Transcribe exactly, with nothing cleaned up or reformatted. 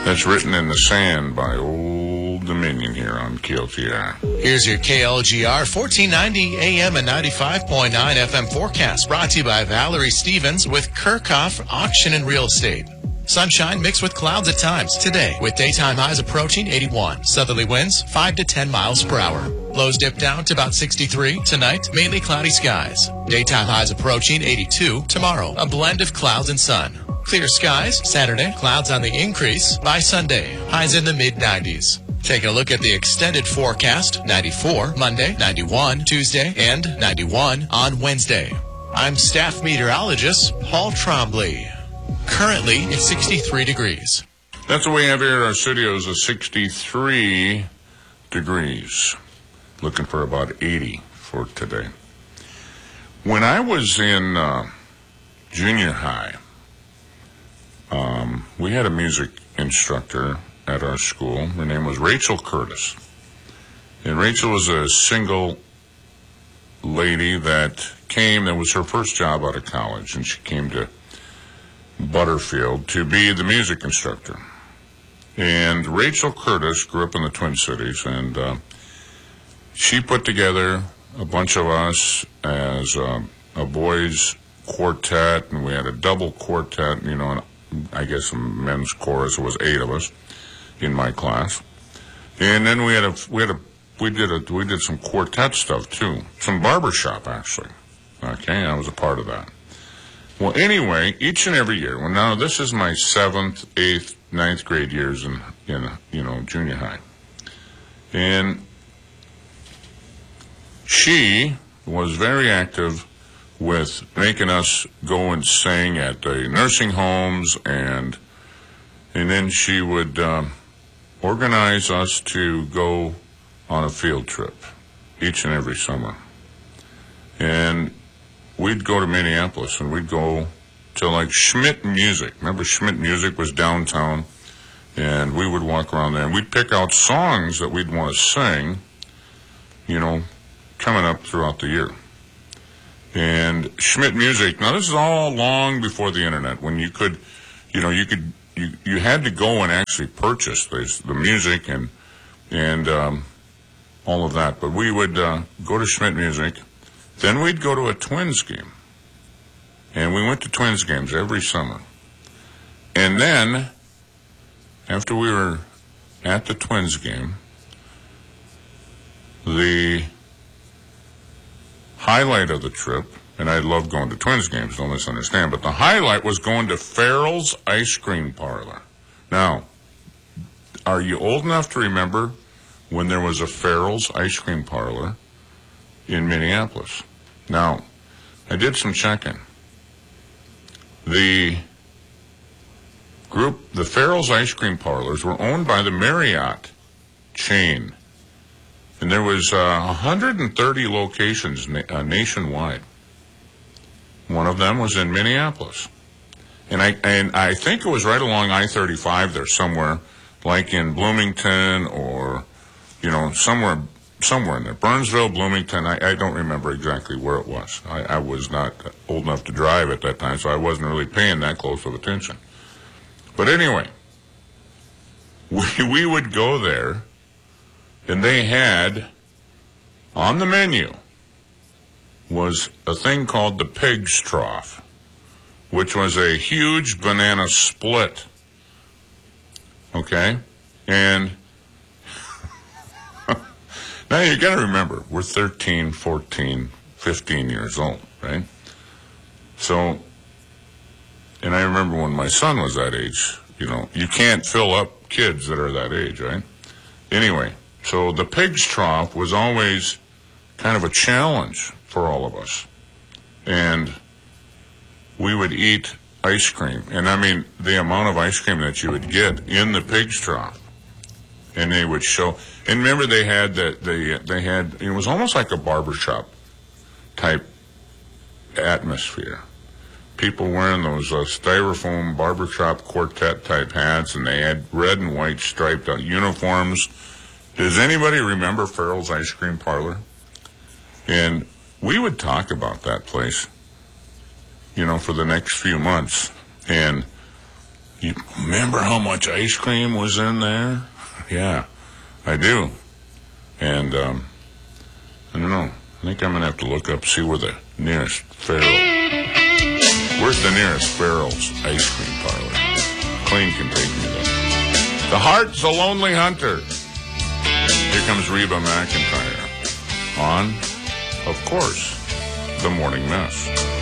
That's written in the sand by Old Dominion here on K L G R. Here's your K L G R fourteen ninety A M and ninety-five point nine F M forecast, brought to you by Valerie Stevens with Kirchhoff Auction and Real Estate. Sunshine mixed with clouds at times today, with daytime highs approaching eighty-one. Southerly winds five to ten miles per hour. Lows dip down to about sixty-three. Tonight, mainly cloudy skies. Daytime highs approaching eighty-two. Tomorrow, a blend of clouds and sun. Clear skies Saturday, clouds on the increase. By Sunday, highs in the mid nineties. Take a look at the extended forecast. ninety-four Monday, ninety-one Tuesday, and ninety-one on Wednesday. I'm staff meteorologist Paul Trombley. Currently, it's sixty-three degrees. That's what we have here at our studios, a sixty-three degrees. Looking for about eighty for today. When I was in uh, junior high, um, we had a music instructor at our school. Her name was Rachel Curtis. And Rachel was a single lady that came, that was her first job out of college, and she came to Butterfield to be the music instructor. And Rachel Curtis grew up in the Twin Cities, and uh, she put together a bunch of us as uh, a boys quartet, and we had a double quartet, you know, and I guess a men's chorus. It was eight of us in my class. And then we had a we had a we did a we did some quartet stuff too, some barbershop actually. Okay, I was a part of that. Well, anyway, each and every year. Well, now this is my seventh, eighth, ninth grade years in in you know junior high, and she was very active with making us go and sing at the nursing homes, and and then she would um, organize us to go on a field trip each and every summer. And we'd go to Minneapolis, and we'd go to, like, Schmidt Music. Remember, Schmidt Music was downtown, and we would walk around there, and we'd pick out songs that we'd want to sing, you know, coming up throughout the year. And Schmidt Music, now this is all long before the internet, when you could, you know, you could, you, you had to go and actually purchase this, the music and, and, um, all of that. But we would, uh, go to Schmidt Music. Then we'd go to a Twins game. And we went to Twins games every summer. And then, after we were at the Twins game, the highlight of the trip, and I love going to Twins games, don't misunderstand, but the highlight was going to Farrell's Ice Cream Parlor. Now, are you old enough to remember when there was a Farrell's Ice Cream Parlor in Minneapolis? Now, I did some checking. The group, the Farrell's Ice Cream Parlors, were owned by the Marriott chain. And there was uh, one hundred thirty locations na- uh, nationwide. One of them was in Minneapolis. And I and I think it was right along I thirty-five there somewhere, like in Bloomington or, you know, somewhere somewhere in there. Burnsville, Bloomington, I, I don't remember exactly where it was. I, I was not old enough to drive at that time, so I wasn't really paying that close of attention. But anyway, we, we would go there, and they had, on the menu, was a thing called the Pig's Trough, which was a huge banana split. Okay? And now you got to remember, we're thirteen, fourteen, fifteen years old, right? So, and I remember when my son was that age, you know, you can't fill up kids that are that age, right? Anyway, so the Pig's Trough was always kind of a challenge for all of us. And we would eat ice cream. And I mean, the amount of ice cream that you would get in the Pig's Trough. And they would show, and remember they had that they they had it was almost like a barbershop type atmosphere. People wearing those uh, styrofoam barbershop quartet type hats, and they had red and white striped uh, uniforms. Does anybody remember Farrell's Ice Cream Parlor? And we would talk about that place, you know, for the next few months. And You remember how much ice cream was in there? Yeah, I do. And, um, I don't know. I think I'm going to have to look up, see where the nearest Farrell. Where's the nearest Farrell's ice cream parlor? Clean can take me there. The Heart's a Lonely Hunter. Here comes Reba McEntire on, of course, The Morning Mess.